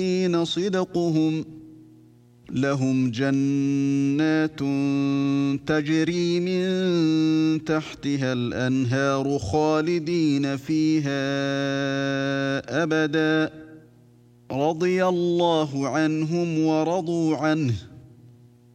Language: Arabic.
صدقهم لهم جنات تجري من تحتها الأنهار خالدين فيها أبدا رضي الله عنهم ورضوا عنه